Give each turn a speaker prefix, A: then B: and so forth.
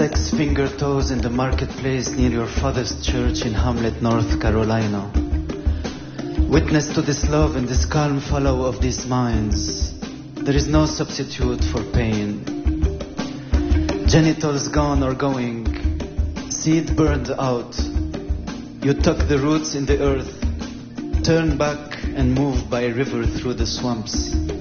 A: 6 finger toes in the marketplace near your father's church in Hamlet, North Carolina. Witness to this love and this calm follow of these minds. There is no substitute for pain. Genitals gone or going, seed burned out. You tuck the roots in the earth, turn back and move by a river through the swamps.